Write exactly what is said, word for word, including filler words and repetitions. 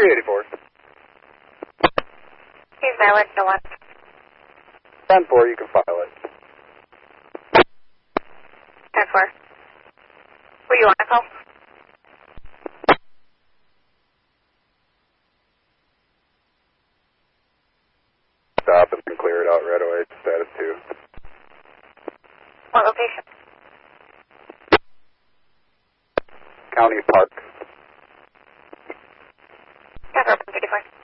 three eighty-four. He's valid, no one. ten four, you can file it. ten four. Were you on a call? Stop and then clear it out right away. Status two. What location? County Park. ten four, one thirty-four.